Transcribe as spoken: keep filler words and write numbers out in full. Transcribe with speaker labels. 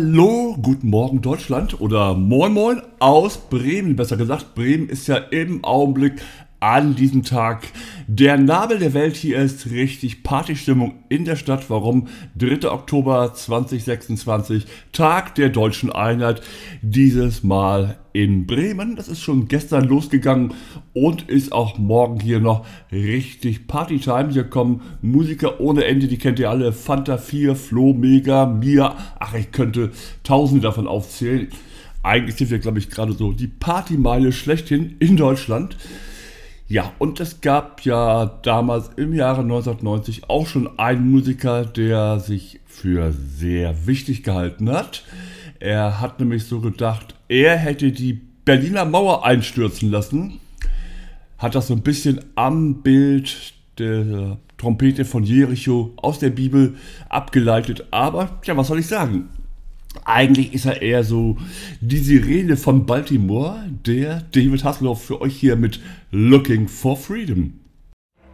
Speaker 1: Hallo, guten Morgen Deutschland oder Moin Moin aus Bremen, besser gesagt. Bremen ist ja im Augenblick an diesem Tag der Nabel der Welt. Hier ist richtig Partystimmung in der Stadt. Warum? dritter Oktober zweitausendsechsundzwanzig, Tag der deutschen Einheit, dieses Mal in Bremen. Das ist schon gestern losgegangen und ist auch morgen hier noch richtig Partytime. Hier kommen Musiker ohne Ende, die kennt ihr alle. Fanta vier, Flo, Mega, Mia. Ach, ich könnte tausende davon aufzählen. Eigentlich sind wir, glaube ich, gerade so die Partymeile schlechthin in Deutschland. Ja, und es gab ja damals im Jahre neunzehnhundertneunzig auch schon einen Musiker, der sich für sehr wichtig gehalten hat. Er hat nämlich so gedacht, er hätte die Berliner Mauer einstürzen lassen. Hat das so ein bisschen am Bild der Trompete von Jericho aus der Bibel abgeleitet. Aber, ja, was soll ich sagen? Eigentlich ist er eher so die Sirene von Baltimore, der David Hasselhoff für euch hier mit Looking for Freedom.